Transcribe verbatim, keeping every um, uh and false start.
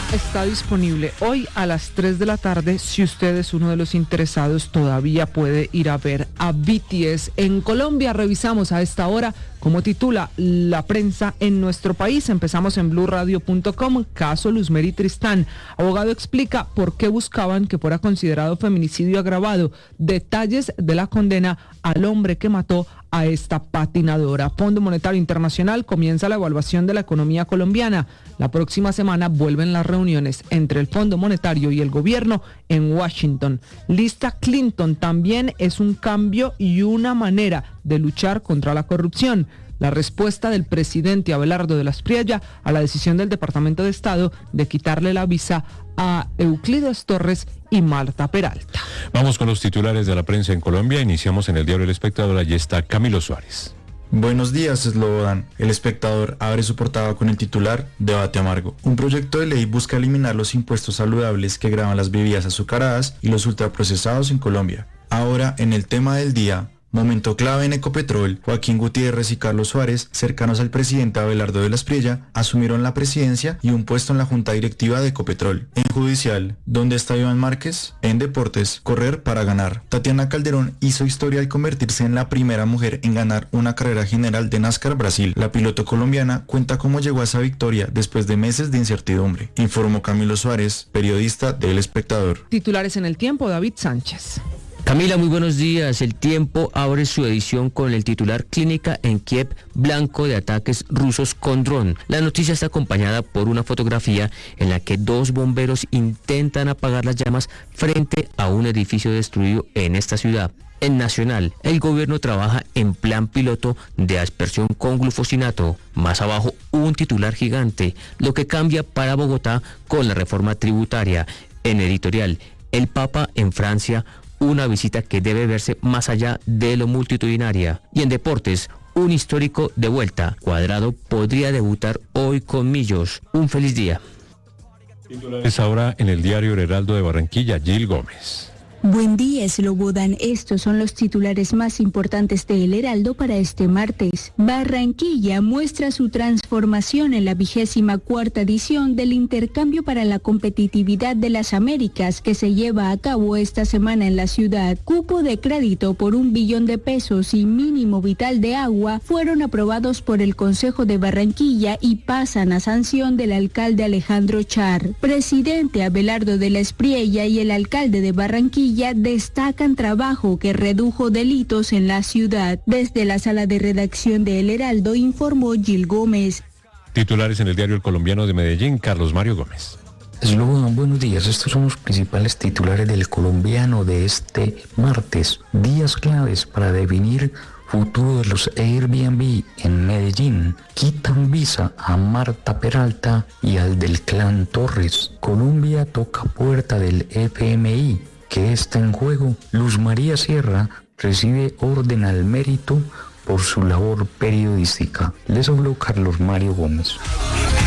Está disponible hoy a las tres de la tarde. Si usted es uno de los interesados, todavía puede ir a ver a B T S en Colombia. Revisamos a esta hora cómo titula la prensa en nuestro país. Empezamos en blue radio punto com. Caso Luzmeri Tristán. Abogado explica por qué buscaban que fuera considerado feminicidio agravado. Detalles de la condena al hombre que mató a esta patinadora. Fondo Monetario Internacional comienza la evaluación de la economía colombiana. La próxima semana vuelven las reuniones entre el Fondo Monetario y el gobierno en Washington. Lista Clinton también es un cambio y una manera de luchar contra la corrupción. La respuesta del presidente Abelardo de la Espriella a la decisión del Departamento de Estado de quitarle la visa a Euclides Torres y Marta Peralta. Vamos con los titulares de la prensa en Colombia. Iniciamos en el diario El Espectador. Allí está Camilo Suárez. Buenos días, Slobodan. El Espectador abre su portada con el titular Debate amargo. Un proyecto de ley busca eliminar los impuestos saludables que gravan las bebidas azucaradas y los ultraprocesados en Colombia. Ahora, en el tema del día, momento clave en Ecopetrol, Joaquín Gutiérrez y Carlos Suárez, cercanos al presidente Abelardo de la Espriella, asumieron la presidencia y un puesto en la junta directiva de Ecopetrol. En judicial, ¿dónde está Iván Márquez? En deportes, correr para ganar. Tatiana Calderón hizo historia al convertirse en la primera mujer en ganar una carrera general de NASCAR Brasil. La piloto colombiana cuenta cómo llegó a esa victoria después de meses de incertidumbre. Informó Camilo Suárez, periodista de El Espectador. Titulares en El Tiempo, David Sánchez. Camila, muy buenos días. El Tiempo abre su edición con el titular Clínica en Kiev, blanco de ataques rusos con dron. La noticia está acompañada por una fotografía en la que dos bomberos intentan apagar las llamas frente a un edificio destruido en esta ciudad. En Nacional, el gobierno trabaja en plan piloto de aspersión con glufosinato. Más abajo, un titular gigante, lo que cambia para Bogotá con la reforma tributaria. En Editorial, el Papa en Francia, una visita que debe verse más allá de lo multitudinaria. Y en deportes, un histórico de vuelta. Cuadrado podría debutar hoy con Millos. Un feliz día. Es ahora en el diario El Heraldo de Barranquilla, Gil Gómez. Buen día, Slobodan. Estos son los titulares más importantes de El Heraldo para este martes. Barranquilla muestra su transformación en la vigésima cuarta edición del Intercambio para la Competitividad de las Américas que se lleva a cabo esta semana en la ciudad. Cupo de crédito por un billón de pesos y mínimo vital de agua fueron aprobados por el Consejo de Barranquilla y pasan a sanción del alcalde Alejandro Char. Presidente Abelardo de la Espriella y el alcalde de Barranquilla destacan trabajo que redujo delitos en la ciudad. Desde la sala de redacción de El Heraldo informó Gil Gómez. Titulares en el diario El Colombiano de Medellín, Carlos Mario Gómez. Slobodan, buenos días. Estos son los principales titulares del Colombiano de este martes. Días claves para definir futuro de los Airbnb en Medellín. Quitan visa a Marta Peralta y al del clan Torres. Colombia toca puerta del F M I. ¿Qué está en juego? Luz María Sierra recibe orden al mérito por su labor periodística. Les habló Carlos Mario Gómez.